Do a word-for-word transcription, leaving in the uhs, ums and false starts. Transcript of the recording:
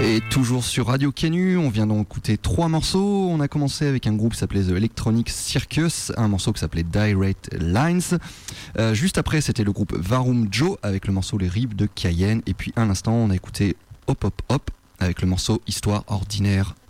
Et toujours sur Radio Canu, on vient donc écouter trois morceaux. On a commencé avec un groupe qui s'appelait The Electronic Circus, un morceau qui s'appelait Direct Lines. Euh, juste après, c'était le groupe Varum Joe avec le morceau Les Ribes de Cayenne. Et puis à l'instant, on a écouté Hop Hop Hop avec le morceau Histoire Ordinaire.